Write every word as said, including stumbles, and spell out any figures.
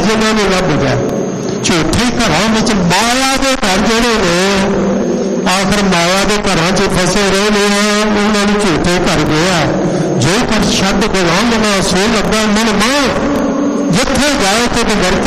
जिन्हों ने लभ गया। झूठे घरों में माया के घर जोड़े ने आखिर माया के घरों च फसे रहे हैं, उन्होंने झूठे घर गया। जो कुछ शब्द गुलाम ना सो लगा मन मां, जिथे जाए तो वर्त